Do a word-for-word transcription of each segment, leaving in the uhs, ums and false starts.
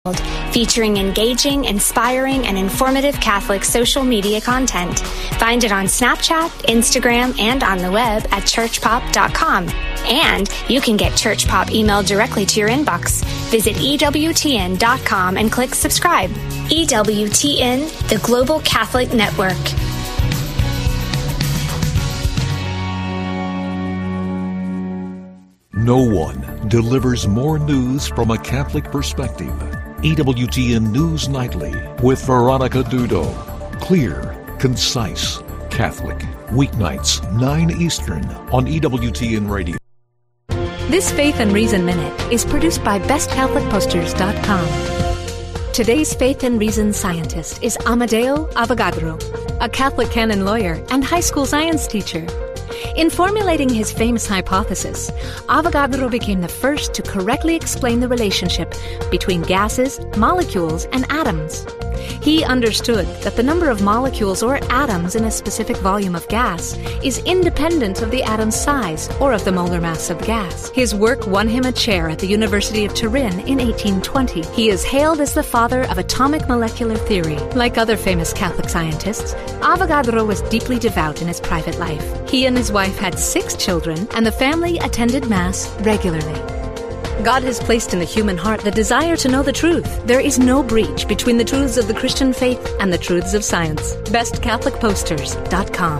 featuring engaging, inspiring, and informative Catholic social media content. Find it on Snapchat, Instagram, and on the web at church pop dot com. And you can get Church Pop emailed directly to your inbox. Visit E W T N dot com and click subscribe. E W T N, the Global Catholic Network. No one delivers more news from a Catholic perspective. E W T N News Nightly with Veronica Dudo. Clear, concise, Catholic. Weeknights, nine Eastern on E W T N Radio. This Faith and Reason Minute is produced by best catholic posters dot com. Today's Faith and Reason scientist is Amadeo Avogadro, a Catholic canon lawyer and high school science teacher. In formulating his famous hypothesis, Avogadro became the first to correctly explain the relationship between gases, molecules, and atoms. He understood that the number of molecules or atoms in a specific volume of gas is independent of the atom's size or of the molar mass of gas. His work won him a chair at the University of Turin in eighteen twenty. He is hailed as the father of atomic molecular theory. Like other famous Catholic scientists, Avogadro was deeply devout in his private life. He and his wife had six children, and the family attended Mass regularly. God has placed in the human heart the desire to know the truth. There is no breach between the truths of the Christian faith and the truths of science. best catholic posters dot com.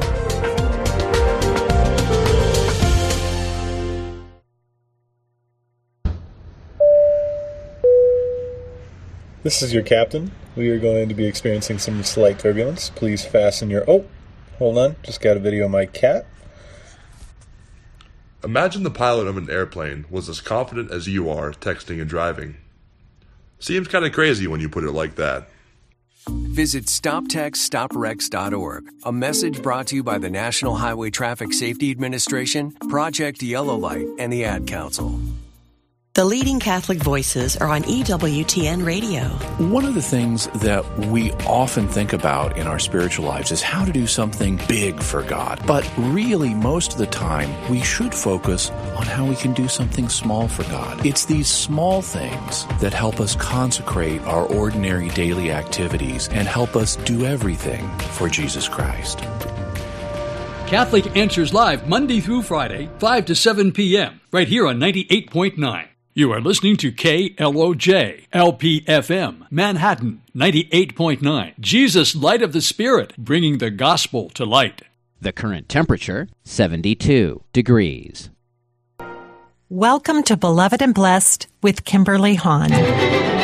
This is your captain. We are going to be experiencing some slight turbulence. Please fasten your... Oh, hold on. Just got a video of my cat. Imagine the pilot of an airplane was as confident as you are texting and driving. Seems kind of crazy when you put it like that. Visit stop text stop wrecks dot org. A message brought to you by the National Highway Traffic Safety Administration, Project Yellow Light, and the Ad Council. The leading Catholic voices are on E W T N Radio. One of the things that we often think about in our spiritual lives is how to do something big for God. But really, most of the time, we should focus on how we can do something small for God. It's these small things that help us consecrate our ordinary daily activities and help us do everything for Jesus Christ. Catholic Answers Live, Monday through Friday, five to seven p.m., right here on ninety-eight point nine. You are listening to K L O J, L P F M, Manhattan, ninety-eight point nine. Jesus, Light of the Spirit, bringing the gospel to light. The current temperature, seventy-two degrees. Welcome to Beloved and Blessed with Kimberly Hahn.